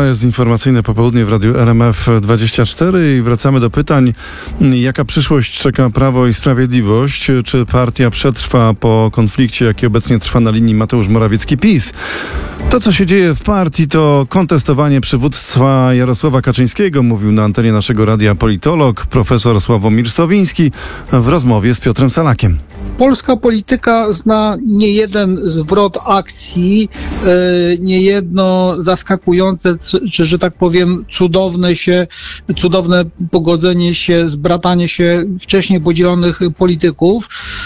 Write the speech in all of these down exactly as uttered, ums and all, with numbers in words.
jest informacyjne popołudnie w Radiu R M F dwadzieścia cztery i wracamy do pytań. Jaka przyszłość czeka Prawo i Sprawiedliwość? Czy partia przetrwa po konflikcie, jaki obecnie trwa na linii Mateusz Morawiecki-PiS? To, co się dzieje w partii, to kontestowanie przywództwa Jarosława Kaczyńskiego, mówił na antenie naszego radia politolog profesor Sławomir Sowiński w rozmowie z Piotrem Salakiem. Polska polityka zna niejeden zwrot akcji, niejedno zaskakujące, czy, że tak powiem, cudowne się, cudowne pogodzenie się, zbratanie się wcześniej podzielonych polityków.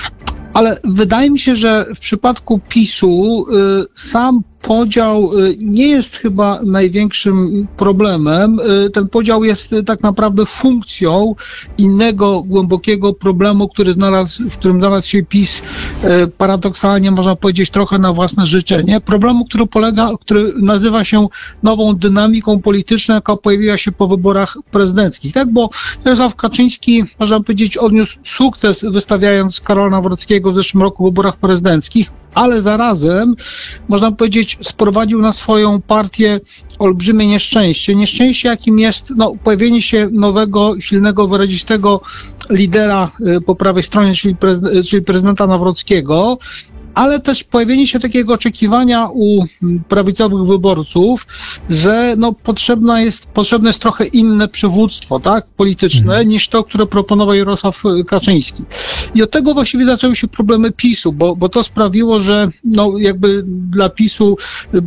Ale wydaje mi się, że w przypadku PiS-u y, sam podział y, nie jest chyba największym problemem. Y, ten podział jest y, tak naprawdę funkcją innego głębokiego problemu, który znalazł, w którym znalazł się PiS y, paradoksalnie, można powiedzieć, trochę na własne życzenie. Problemu, który polega, który nazywa się nową dynamiką polityczną, jaka pojawiła się po wyborach prezydenckich. Tak, bo Jarosław Kaczyński, można powiedzieć, odniósł sukces, wystawiając Karola Nawrockiego w zeszłym roku w wyborach prezydenckich, ale zarazem, można powiedzieć, sprowadził na swoją partię olbrzymie nieszczęście. Nieszczęście, jakim jest no, pojawienie się nowego, silnego, wyrazistego lidera po prawej stronie, czyli, prezyd- czyli prezydenta Nawrockiego, ale też pojawienie się takiego oczekiwania u prawicowych wyborców, że no, potrzebna jest, potrzebne jest trochę inne przywództwo, tak, polityczne, mhm. niż to, które proponował Jarosław Kaczyński. I od tego właściwie zaczęły się problemy PiS-u, bo, bo to sprawiło, że no, jakby dla PiS-u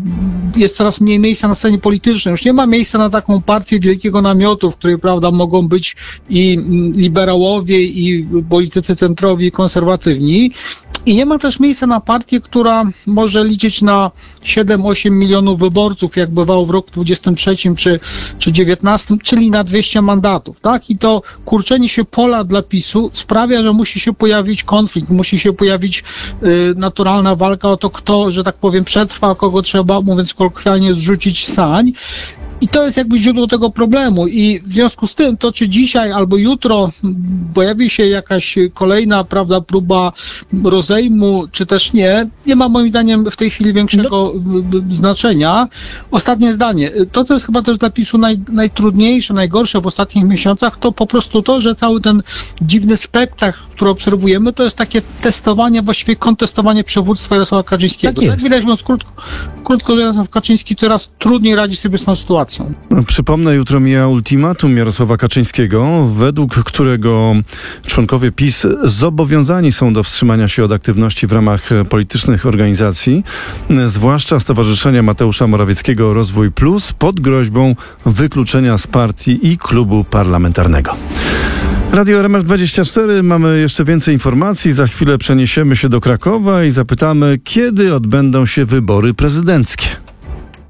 jest coraz mniej miejsca na scenie politycznej. Już nie ma miejsca na taką partię wielkiego namiotu, w której, prawda, mogą być i liberałowie, i politycy centrowi, i konserwatywni. I nie ma też miejsca na partię, która może liczyć na siedem osiem milionów wyborców, jak bywało w roku dwudziestym trzecim czy, czy dziewiętnastym, czyli na dwieście mandatów, tak? I to kurczenie się pola dla PiS-u sprawia, że musi się pojawić konflikt, musi się pojawić y, naturalna walka o to, kto, że tak powiem, przetrwa, kogo trzeba, mówiąc kolokwialnie, zrzucić sań. I to jest jakby źródło tego problemu i w związku z tym to, czy dzisiaj albo jutro pojawi się jakaś kolejna, prawda, próba rozejmu, czy też nie, nie ma moim zdaniem w tej chwili większego no. znaczenia. Ostatnie zdanie. To, co jest chyba też dla PiS-u naj, najtrudniejsze, najgorsze w ostatnich miesiącach, to po prostu to, że cały ten dziwny spektakl, który obserwujemy, to jest takie testowanie, właściwie kontestowanie przywództwa Jarosława Kaczyńskiego. Tak, tak widać, mówiąc krótko, krótko, że Jarosław Kaczyński coraz trudniej radzi sobie z tą sytuacją. Przypomnę, jutro mija ultimatum Jarosława Kaczyńskiego, według którego członkowie PiS zobowiązani są do wstrzymania się od aktywności w ramach politycznych organizacji, zwłaszcza Stowarzyszenia Mateusza Morawieckiego Rozwój Plus, pod groźbą wykluczenia z partii i klubu parlamentarnego. Radio R M F dwadzieścia cztery, mamy jeszcze więcej informacji. Za chwilę przeniesiemy się do Krakowa i zapytamy, kiedy odbędą się wybory prezydenckie.